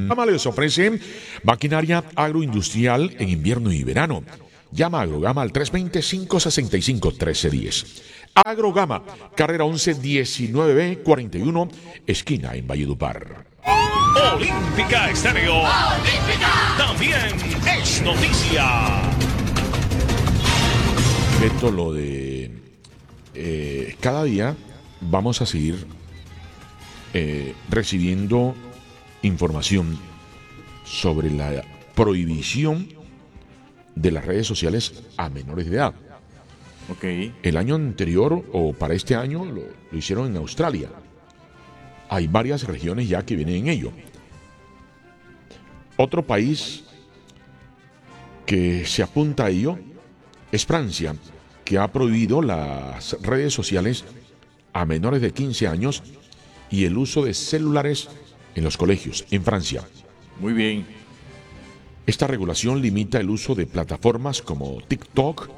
Agrogama les ofrece maquinaria agroindustrial en invierno y verano. Llama a Agrogama al 320-565-1310. Agrogama, carrera 11-19B 41, esquina en Valledupar. Olímpica Estéreo. Olímpica. También es noticia. Esto lo de cada día vamos a seguir recibiendo información sobre la prohibición de las redes sociales a menores de edad. Ok. El año anterior o para este año lo hicieron en Australia. Hay varias regiones ya que vienen en ello. Otro país que se apunta a ello es Francia, que ha prohibido las redes sociales a menores de 15 años y el uso de celulares en los colegios en Francia. Muy bien. Esta regulación limita el uso de plataformas como TikTok,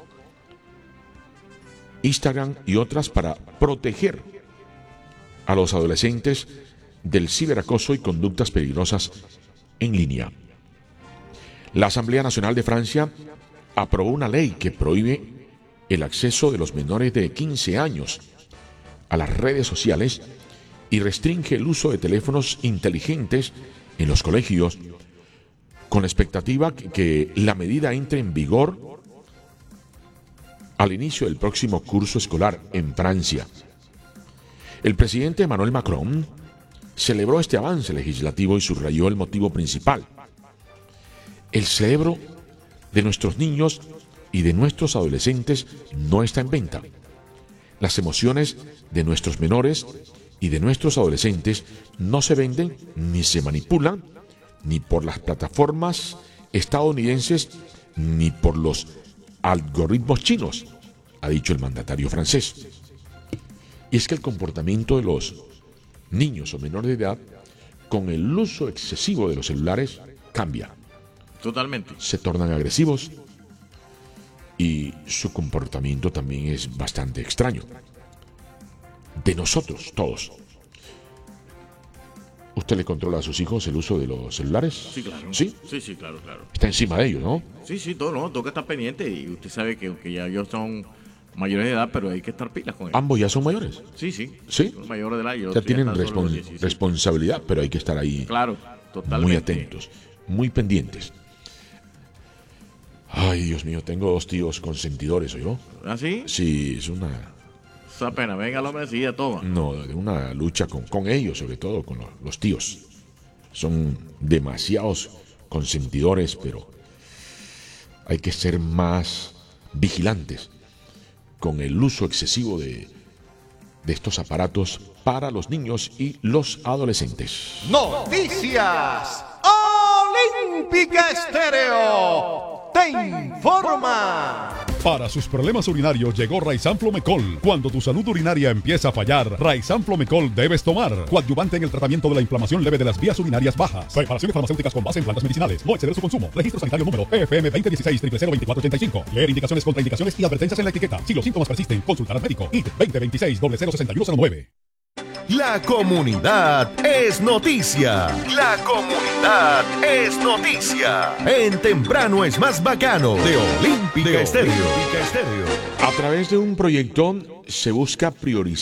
Instagram y otras para proteger a los adolescentes del ciberacoso y conductas peligrosas en línea. La Asamblea Nacional de Francia aprobó una ley que prohíbe el acceso de los menores de 15 años a las redes sociales y restringe el uso de teléfonos inteligentes en los colegios, con la expectativa que la medida entre en vigor al inicio del próximo curso escolar en Francia. El presidente Emmanuel Macron celebró este avance legislativo y subrayó el motivo principal: el cerebro de nuestros niños y de nuestros adolescentes no está en venta. Las emociones de nuestros menores y de nuestros adolescentes no se venden ni se manipulan ni por las plataformas estadounidenses ni por los algoritmos chinos, ha dicho el mandatario francés. Y es que el comportamiento de los niños o menores de edad con el uso excesivo de los celulares cambia. Totalmente. Se tornan agresivos y su comportamiento también es bastante extraño. De nosotros, todos. ¿Usted le controla a sus hijos el uso de los celulares? Sí, claro. ¿Sí? Sí, claro. Está encima de ellos, ¿no? Sí, todo, no, toca estar pendiente y usted sabe que aunque ya ellos son mayores de edad, pero hay que estar pilas con ellos. ¿Ambos ya son mayores? Sí. ¿Sí? Son mayores de edad. Ya tienen responsabilidad, pero hay que estar ahí claro, totalmente. muy atentos, muy pendientes. Ay, Dios mío, tengo 2 tíos consentidores, ¿oyó? ¿Ah, sí? Sí, es una... Esa pena, venga, lo decía, toma. No, de una lucha con ellos, sobre todo con los tíos. Son demasiados consentidores, pero hay que ser más vigilantes con el uso excesivo de estos aparatos para los niños y los adolescentes. Noticias Olímpica Estéreo te informa. Para sus problemas urinarios llegó Raizan Flomecol. Cuando tu salud urinaria empieza a fallar, Raizan Flomecol debes tomar. Coadyuvante en el tratamiento de la inflamación leve de las vías urinarias bajas. Preparaciones farmacéuticas con base en plantas medicinales. No exceder su consumo. Registro sanitario número FM 2016-002485. Leer indicaciones, contraindicaciones y advertencias en la etiqueta. Si los síntomas persisten, consultar al médico. IT 2026-006109. La comunidad es noticia. La comunidad es noticia. En Temprano es más bacano de Olímpica Estéreo. A través de un proyecto se busca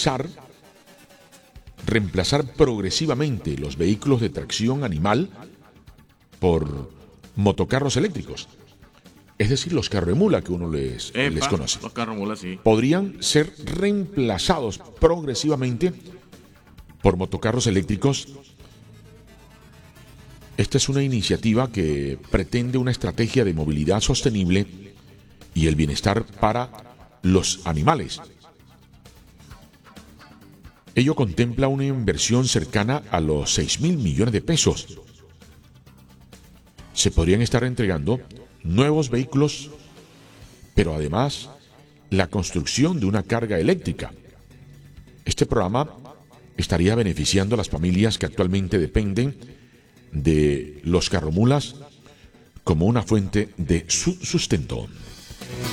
reemplazar progresivamente los vehículos de tracción animal por motocarros eléctricos. Es decir, los carremula que uno les conoce. Los carremula, sí. Podrían ser reemplazados progresivamente por motocarros eléctricos. Esta es una iniciativa que pretende una estrategia de movilidad sostenible y el bienestar para los animales. Ello contempla una inversión cercana a los 6.000 millones de pesos. Se podrían estar entregando nuevos vehículos, pero además la construcción de una carga eléctrica. Este programa estaría beneficiando a las familias que actualmente dependen de los carromulas como una fuente de su sustento.